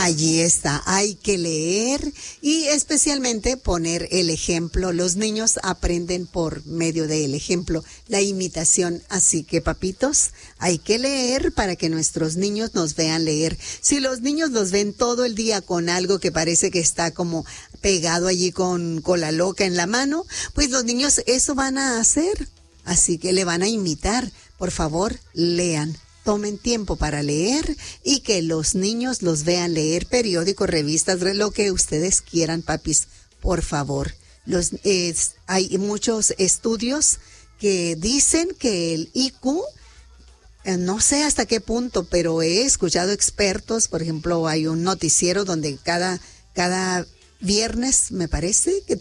Allí está, hay que leer y especialmente poner el ejemplo. Los niños aprenden por medio del ejemplo, la imitación. Así que, papitos, hay que leer para que nuestros niños nos vean leer. Si los niños los ven todo el día con algo que parece que está como pegado allí con cola loca en la mano, pues los niños eso van a hacer. Así que le van a imitar. Por favor, lean. Tomen tiempo para leer y que los niños los vean leer periódicos, revistas, lo que ustedes quieran, papis, por favor. Hay muchos estudios que dicen que el IQ, no sé hasta qué punto, pero he escuchado expertos, por ejemplo, hay un noticiero donde cada viernes, me parece, que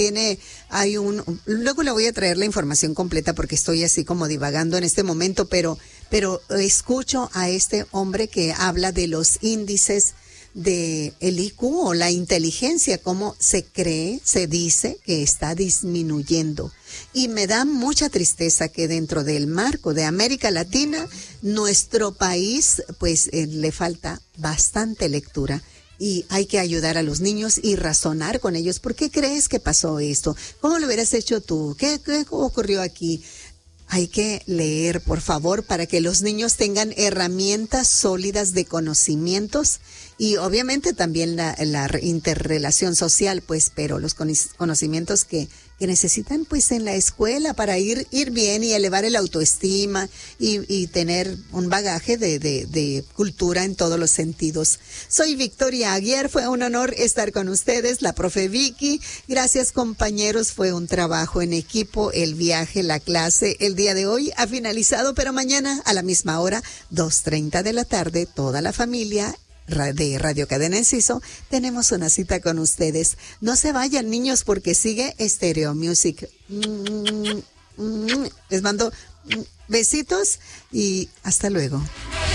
luego le voy a traer la información completa porque estoy así como divagando en este momento, pero escucho a este hombre que habla de los índices de el IQ o la inteligencia, cómo se dice que está disminuyendo. Y me da mucha tristeza que dentro del marco de América Latina, nuestro país, pues le falta bastante lectura. Y hay que ayudar a los niños y razonar con ellos. ¿Por qué crees que pasó esto? ¿Cómo lo hubieras hecho tú? ¿Qué ocurrió aquí? Hay que leer, por favor, para que los niños tengan herramientas sólidas de conocimientos y obviamente también la interrelación social, pues, pero los conocimientos que necesitan, pues, en la escuela para ir bien y elevar el autoestima y tener un bagaje de cultura en todos los sentidos. Soy Victoria Aguiar, fue un honor estar con ustedes, la profe Vicky. Gracias, compañeros, fue un trabajo en equipo, el viaje, la clase, el día de hoy ha finalizado, pero mañana a la misma hora, 2:30 de la tarde, toda la familia de Radio Cadena Enciso, tenemos una cita con ustedes. No se vayan, niños, porque sigue Stereo Music. Les mando besitos y hasta luego.